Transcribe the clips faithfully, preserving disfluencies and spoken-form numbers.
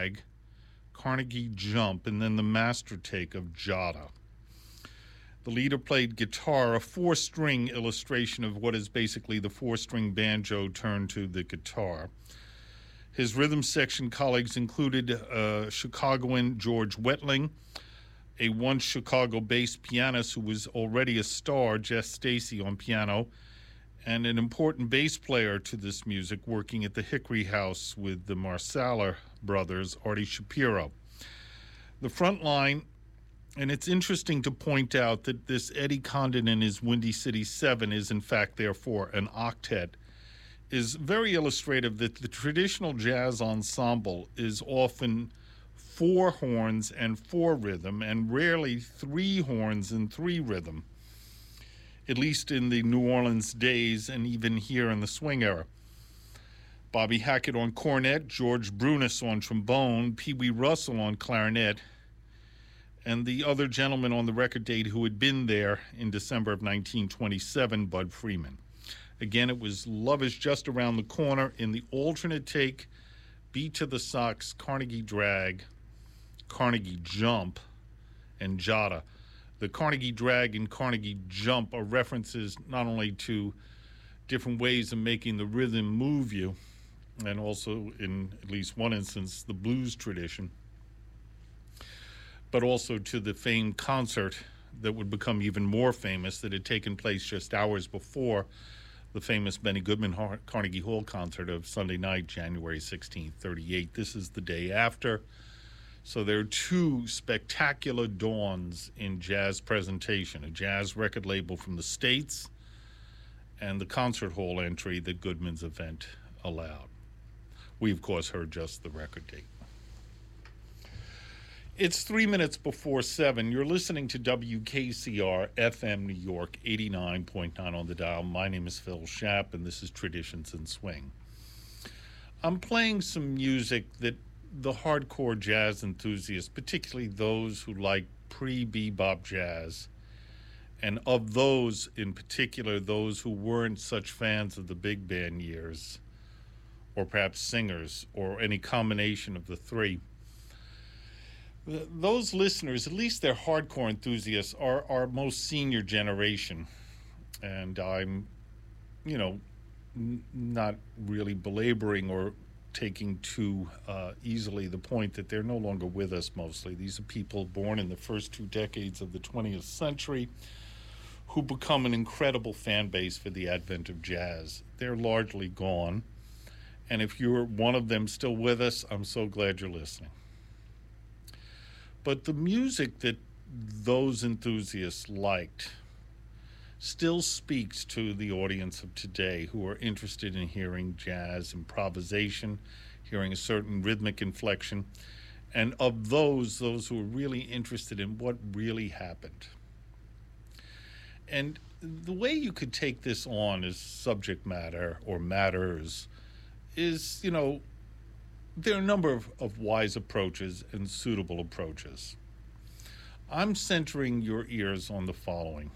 Drag, Carnegie Jump, and then the master take of Jada. The leader played guitar, a four-string illustration of what is basically the four-string banjo turned to the guitar. His rhythm section colleagues included uh, Chicagoan George Wetling, a once Chicago-based pianist who was already a star, Jess Stacy, on piano, and an important bass player to this music, working at the Hickory House with the Marsala brothers, Artie Shapiro. The front line, and it's interesting to point out that this Eddie Condon and his Windy City Seven is in fact therefore an octet, is very illustrative that the traditional jazz ensemble is often four horns and four rhythm, and rarely three horns and three rhythm, at least in the New Orleans days and even here in the swing era. Bobby Hackett on cornet, George Brunis on trombone, Pee Wee Russell on clarinet, and the other gentleman on the record date who had been there in December of nineteen twenty-seven, Bud Freeman. Again, it was Love Is Just Around the Corner in the alternate take, Beat to the Sox, Carnegie Drag, Carnegie Jump, and Jada. The Carnegie Drag and Carnegie Jump are references not only to different ways of making the rhythm move you, and also, in at least one instance, the blues tradition, but also to the famed concert that would become even more famous that had taken place just hours before the famous Benny Goodman Carnegie Hall concert of Sunday night, January sixteenth, thirty-eight. This is the day after. So there are two spectacular dawns in jazz presentation, a jazz record label from the States and the concert hall entry that Goodman's event allowed. We, of course, heard just the record date. It's three minutes before seven. You're listening to W K C R F M New York, eighty-nine point nine on the dial. My name is Phil Schapp, and this is Traditions in Swing. I'm playing some music that the hardcore jazz enthusiasts, particularly those who like pre-bebop jazz, and of those in particular, those who weren't such fans of the big band years, or perhaps singers, or any combination of the three, those listeners, at least they're hardcore enthusiasts, are our most senior generation. And I'm, you know, n- not really belaboring or taking too uh, easily the point that they're no longer with us mostly. These are people born in the first two decades of the twentieth century who become an incredible fan base for the advent of jazz. They're largely gone. And if you're one of them still with us, I'm so glad you're listening. But the music that those enthusiasts liked still speaks to the audience of today who are interested in hearing jazz improvisation, hearing a certain rhythmic inflection, and of those, those who are really interested in what really happened. And the way you could take this on as subject matter or matters is, you know, there are a number of, of wise approaches and suitable approaches. I'm centering your ears on the following.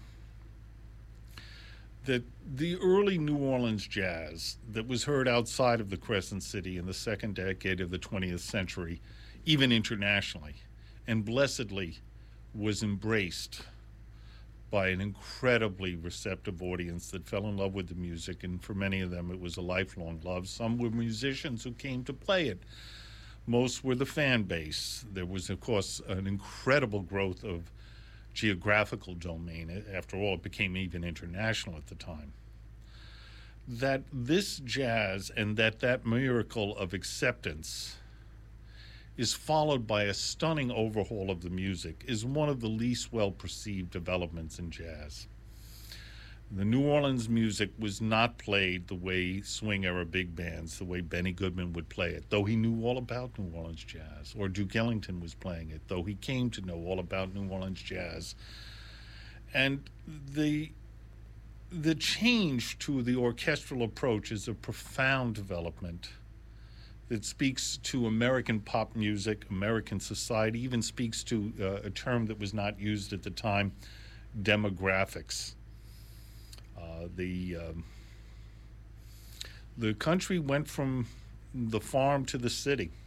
That the early New Orleans jazz that was heard outside of the Crescent City in the second decade of the twentieth century, even internationally, and blessedly was embraced by an incredibly receptive audience that fell in love with the music, and for many of them it was a lifelong love. Some were musicians who came to play it. Most were the fan base. There was, of course, an incredible growth of geographical domain. After all, it became even international at the time. That this jazz and that that miracle of acceptance is followed by a stunning overhaul of the music is one of the least well-perceived developments in jazz. The New Orleans music was not played the way swing-era big bands, the way Benny Goodman would play it, though he knew all about New Orleans jazz, or Duke Ellington was playing it, though he came to know all about New Orleans jazz. And the the change to the orchestral approach is a profound development that speaks to American pop music, American society, even speaks to uh, a term that was not used at the time, demographics. Uh, the um, the country went from the farm to the city.